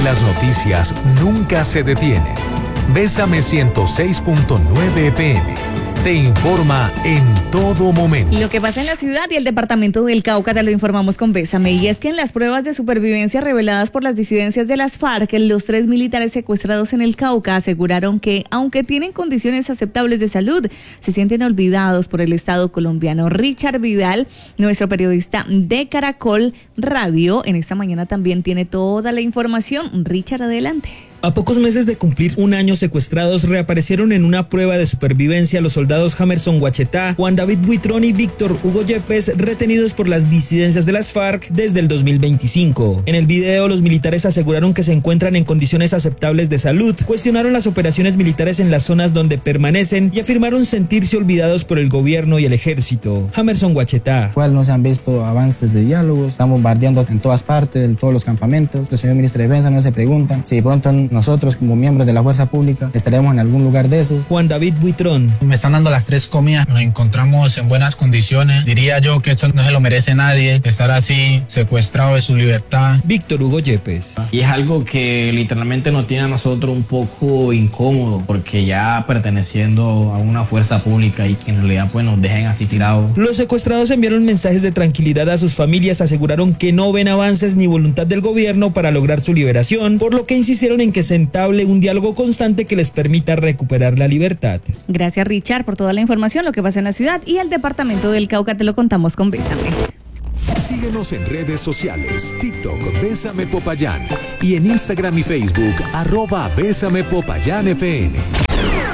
las noticias nunca se detienen. Bésame 106.9 FM. Te informa en todo momento. Lo que pasa en la ciudad y el departamento del Cauca te lo informamos con Bésame. Y es que en las pruebas de supervivencia reveladas por las disidencias de las FARC, los 3 militares secuestrados en el Cauca aseguraron que, aunque tienen condiciones aceptables de salud, se sienten olvidados por el Estado colombiano. Richard Vidal, nuestro periodista de Caracol Radio, en esta mañana también tiene toda la información. Richard, adelante. A pocos meses de cumplir un año secuestrados, reaparecieron en una prueba de supervivencia los soldados Jamerson Guachetá, Juan David Buitrón y Víctor Hugo Yepes, retenidos por las disidencias de las FARC desde el 2025. En el video, los militares aseguraron que se encuentran en condiciones aceptables de salud, cuestionaron las operaciones militares en las zonas donde permanecen y afirmaron sentirse olvidados por el gobierno y el ejército. Jamerson Guachetá. ¿Cuál no se han visto avances de diálogo? Están bombardeando en todas partes, en todos los campamentos. El señor ministro de Defensa no se preguntan si pronto nosotros como miembros de la fuerza pública estaremos en algún lugar de esos. Juan David Buitrón. Me están dando las 3 comidas, nos encontramos en buenas condiciones. Diría yo que esto no se lo merece nadie, estar así secuestrado de su libertad. Víctor Hugo Yepes. Y es algo que literalmente nos tiene a nosotros un poco incómodo, porque ya perteneciendo a una fuerza pública y que en realidad pues nos dejen así tirados. Los secuestrados enviaron mensajes de tranquilidad a sus familias, aseguraron que no ven avances ni voluntad del gobierno para lograr su liberación, por lo que insistieron en que se entable un diálogo constante que les permita recuperar la libertad. Gracias, Richard, por toda la información, lo que pasa en la ciudad y el departamento del Cauca te lo contamos con Bésame. Síguenos en redes sociales, TikTok, Bésame Popayán, y en Instagram y Facebook, @Bésame Popayán FM.